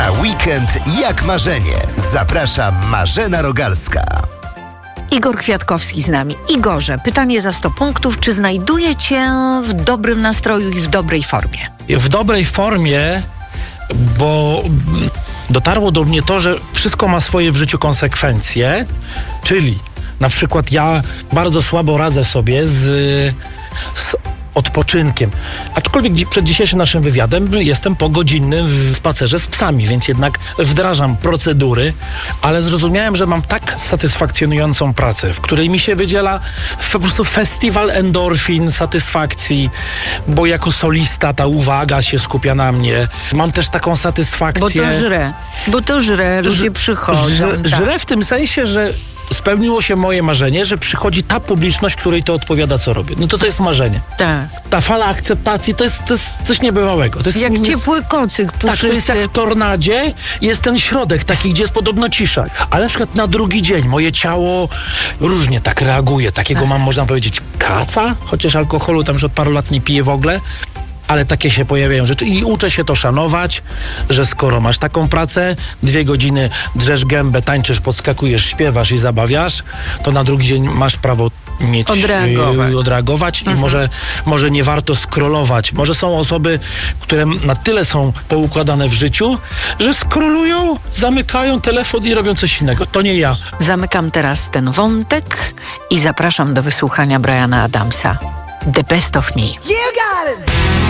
Na weekend jak marzenie. Zaprasza Marzena Rogalska. Igor Kwiatkowski z nami. Igorze, pytanie za 100 punktów. Czy znajduje cię w dobrym nastroju i w dobrej formie? W dobrej formie, bo dotarło do mnie to, że wszystko ma swoje w życiu konsekwencje, czyli na przykład ja bardzo słabo radzę sobie z odpoczynkiem. Aczkolwiek przed dzisiejszym naszym wywiadem jestem po godzinnym spacerze z psami, więc jednak wdrażam procedury, ale zrozumiałem, że mam tak satysfakcjonującą pracę, w której mi się wydziela po prostu festiwal endorfin, satysfakcji, bo jako solista ta uwaga się skupia na mnie. Mam też taką satysfakcję. Bo to żre, ludzie przychodzą. Żre w tym sensie, że spełniło się moje marzenie, że przychodzi ta publiczność, której to odpowiada, co robię. No to jest marzenie. Tak. Ta fala akceptacji to jest coś niebywałego. To jest jak ciepły kocyk puszysty. Tak, to jest jak w tornadzie. Jest ten środek taki, gdzie jest podobno cisza. Ale na przykład na drugi dzień moje ciało różnie tak reaguje. Takiego mam, można powiedzieć, kaca, chociaż alkoholu tam już od paru lat nie piję w ogóle. Ale takie się pojawiają rzeczy i uczę się to szanować, że skoro masz taką pracę, 2 godziny drzesz gębę, tańczysz, podskakujesz, śpiewasz i zabawiasz, to na drugi dzień masz prawo odreagować i może nie warto scrollować. Może są osoby, które na tyle są poukładane w życiu, że scrollują, zamykają telefon i robią coś innego. To nie ja. Zamykam teraz ten wątek i zapraszam do wysłuchania Briana Adamsa. The Best of Me.